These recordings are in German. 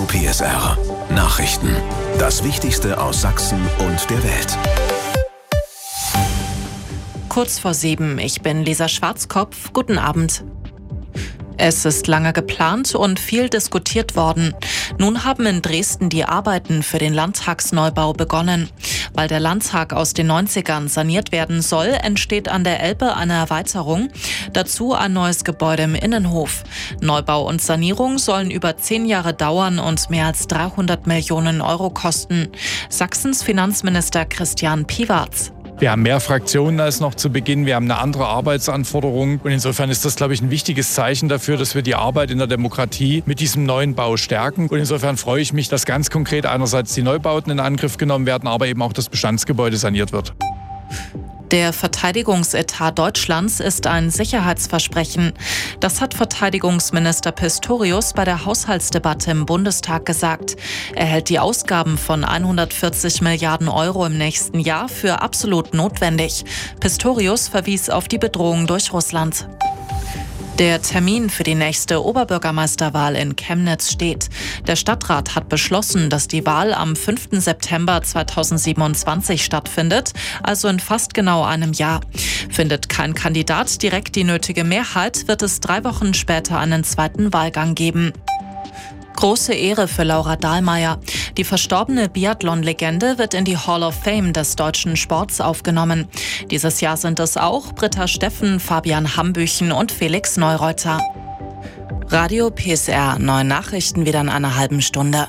Radio PSR. Nachrichten. Das Wichtigste aus Sachsen und der Welt. Kurz vor 7, ich bin Lisa Schwarzkopf. Guten Abend. Es ist lange geplant und viel diskutiert worden. Nun haben in Dresden die Arbeiten für den Landtagsneubau begonnen. Weil der Landtag aus den 90ern saniert werden soll, entsteht an der Elbe eine Erweiterung. Dazu ein neues Gebäude im Innenhof. Neubau und Sanierung sollen über 10 Jahre dauern und mehr als 300 Millionen Euro kosten. Sachsens Finanzminister Christian Piwarz. Wir haben mehr Fraktionen als noch zu Beginn. Wir haben eine andere Arbeitsanforderung. Und insofern ist das, glaube ich, ein wichtiges Zeichen dafür, dass wir die Arbeit in der Demokratie mit diesem neuen Bau stärken. Und insofern freue ich mich, dass ganz konkret einerseits die Neubauten in Angriff genommen werden, aber eben auch das Bestandsgebäude saniert wird. Der Verteidigungsetat Deutschlands ist ein Sicherheitsversprechen. Das hat Verteidigungsminister Pistorius bei der Haushaltsdebatte im Bundestag gesagt. Er hält die Ausgaben von 140 Milliarden Euro im nächsten Jahr für absolut notwendig. Pistorius verwies auf die Bedrohung durch Russland. Der Termin für die nächste Oberbürgermeisterwahl in Chemnitz steht. Der Stadtrat hat beschlossen, dass die Wahl am 5. September 2027 stattfindet, also in fast genau einem Jahr. Findet kein Kandidat direkt die nötige Mehrheit, wird es 3 Wochen später einen zweiten Wahlgang geben. Große Ehre für Laura Dahlmeier. Die verstorbene Biathlon-Legende wird in die Hall of Fame des deutschen Sports aufgenommen. Dieses Jahr sind es auch Britta Steffen, Fabian Hambüchen und Felix Neureuter. Radio PSR, neue Nachrichten wieder in einer halben Stunde.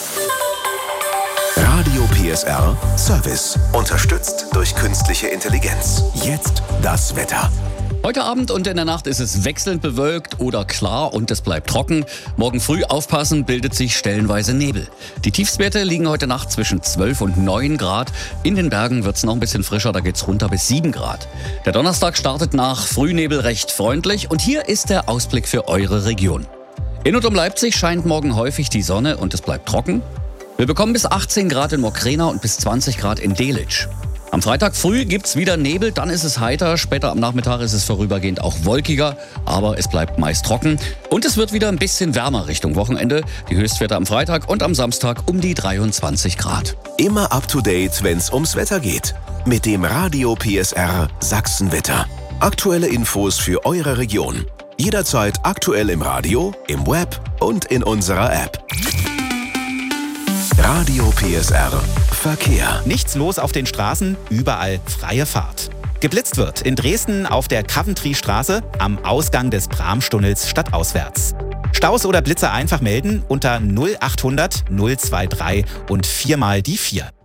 Radio PSR Service. Unterstützt durch künstliche Intelligenz. Jetzt das Wetter. Heute Abend und in der Nacht ist es wechselnd bewölkt oder klar und es bleibt trocken. Morgen früh aufpassen, bildet sich stellenweise Nebel. Die Tiefstwerte liegen heute Nacht zwischen 12 und 9 Grad. In den Bergen wird es noch ein bisschen frischer, da geht's runter bis 7 Grad. Der Donnerstag startet nach Frühnebel recht freundlich und hier ist der Ausblick für eure Region. In und um Leipzig scheint morgen häufig die Sonne und es bleibt trocken. Wir bekommen bis 18 Grad in Mokrena und bis 20 Grad in Delitzsch. Am Freitag früh gibt's wieder Nebel, dann ist es heiter. Später am Nachmittag ist es vorübergehend auch wolkiger, aber es bleibt meist trocken. Und es wird wieder ein bisschen wärmer Richtung Wochenende. Die Höchstwerte am Freitag und am Samstag um die 23 Grad. Immer up to date, wenn's ums Wetter geht. Mit dem Radio PSR Sachsenwetter. Aktuelle Infos für eure Region. Jederzeit aktuell im Radio, im Web und in unserer App. Radio PSR Verkehr. Nichts los auf den Straßen, überall freie Fahrt. Geblitzt wird in Dresden auf der Coventry-Straße am Ausgang des Bramstunnels stadtauswärts. Staus oder Blitzer einfach melden unter 0800 023 und 4 mal die 4.